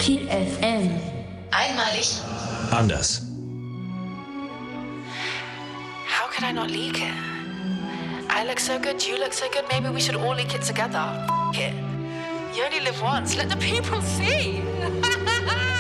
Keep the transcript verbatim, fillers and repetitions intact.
Kiel F M. Einmalig. Anders. How could I not leak it? I look so good, you look so good, maybe we should all leak it together. F it. You only live once, let the people see.